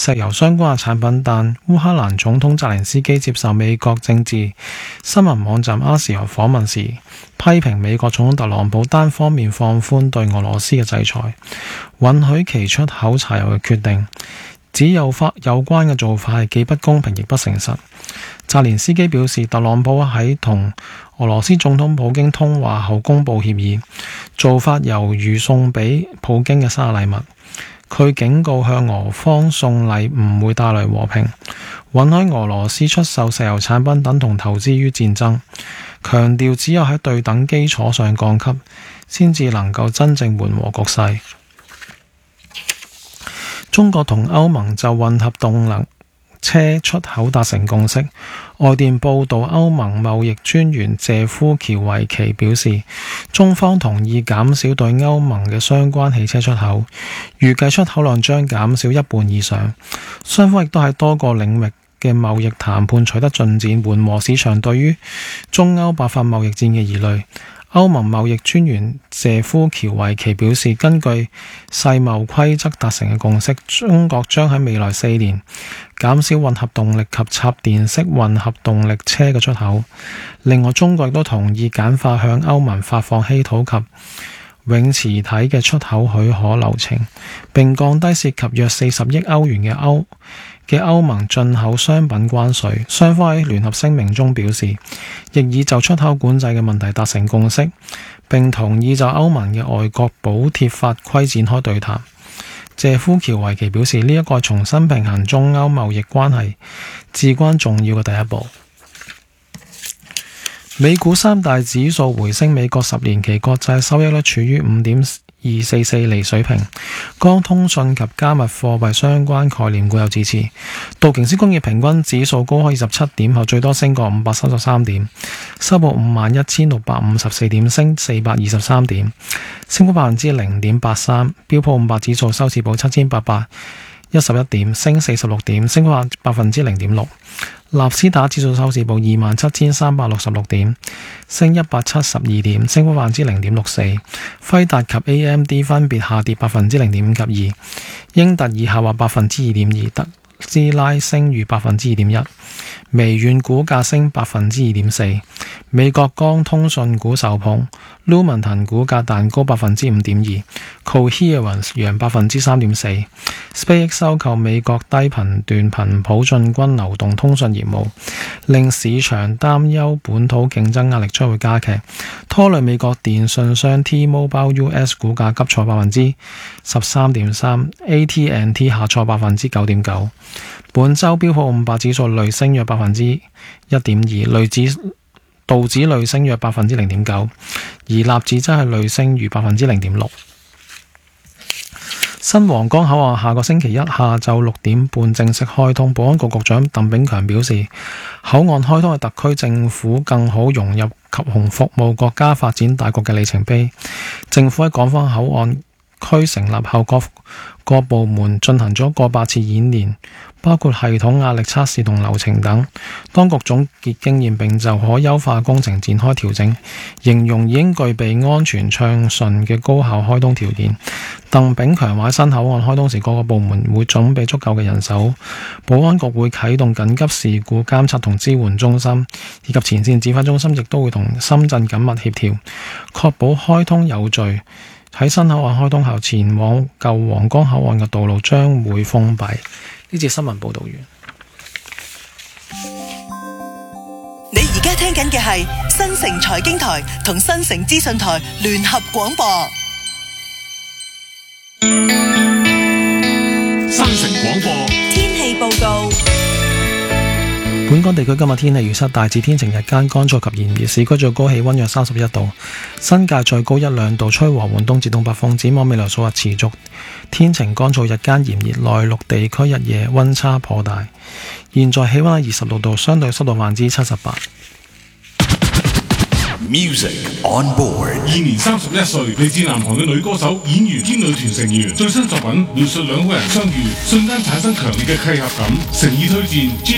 石油相關嘅產品，但烏克蘭總統澤連斯基接受美國政治新聞網站阿時俄訪問時，批評美國總統特朗普單方面放寬對俄羅斯嘅制裁，允許其出口柴油嘅決定，指有關嘅做法係既不公平亦不誠實。澤連斯基表示，特朗普喺同俄羅斯總統普京通話後公佈協議，做法猶如送俾普京嘅生日禮物。佢警告向俄方送禮唔會帶來和平，允許俄羅斯出售石油產品等同投資於戰爭，強調只有喺對等基礎上降級，先至能夠真正緩和局勢。中國同歐盟就混合動能車出口達成共識。外電報道，歐盟貿易專員謝夫喬維奇表示，中方同意減少對歐盟嘅相關汽車出口，預計出口量將減少一半以上。雙方亦都喺多個領域嘅貿易談判取得進展，緩和市場對於中歐爆發貿易戰嘅疑慮。歐盟貿易專員謝夫喬維奇表示，根據世貿規則達成嘅共識，中國將喺未來4年減少混合動力及插電式混合動力車嘅出口。另外，中國亦都同意簡化向歐盟發放稀土及永磁體嘅出口許可流程，並降低涉及約40億歐元嘅歐盟進口商品關稅。雙方喺聯合聲明中表示，亦已就出口管制嘅問題達成共識，並同意就歐盟嘅外國補貼法規展開對談。謝夫喬維奇表示，呢一個重新平衡中歐貿易關係至關重要嘅第一步。美股三大指數回升，美國10年期國債收益率處於5.244厘水平。光通訊及加密貨幣相關概念股有支持。道瓊斯工業平均指數高開27點後，最多升過533點，收報51,654點，升423點，升幅0.83%。標普500指數收市報7,811點，升46點，升幅0.6%。納斯達指數收市報27,366點，升172點，升幅0.64%。輝達及 AMD 分別下跌0.5%及2%，英特爾下滑2.2%，特斯拉升逾2.1%，微軟股價升2.4%。美國光通訊股受捧，Lumentum 股價彈高5.2%， Coherent 揚3.4%。SpaceX 收購美國低頻段頻譜進軍流動通訊業務，令市場擔憂本土競爭壓力將會加劇，拖累美國電信商 T-Mobile US 股價急挫13.3%， AT&T 下挫9.9%。本周標普500指數累升約1.2%，道指累升約0.9%，而納指則係累升逾0.6%。新皇崗口岸下個星期一下晝6點半正式開通。保安局局長鄧炳強表示，口岸開通係特區政府更好融入及服務國家發展大局嘅里程碑。政府喺港方口岸區成立後，各部門進行咗過百次演練，包括系統壓力測試同流程等。當局總結經驗並就可優化工程展開調整，形容已經具備安全暢順嘅高效開通條件。鄧炳強話，新口岸開通時，各個部門會準備足夠嘅人手，保安局會啟動緊急事故監測同支援中心，以及前線指揮中心亦都會同深圳緊密協調，確保開通有序。喺新口岸開通後，前往舊皇崗口岸嘅道路將會封閉。呢節新聞報道完。 你而家聽緊嘅係新城財經台同新城資訊台聯合廣播。 新城廣播天氣報告。 本港地區今日天氣預測大致天晴，日間乾燥及炎熱，市區最高氣溫約31度，新界最高1-2度，吹和緩東至東北風。展望未來數日持續天晴乾燥，日間炎熱，內陸地區日夜溫差頗大。現在氣溫係26度，相對濕度78%。 Music on board。現年31歲，嚟自南韓嘅女歌手、演員兼女團成員，最新作品描述兩個人相遇，瞬間產生強烈嘅契合感，誠意推薦。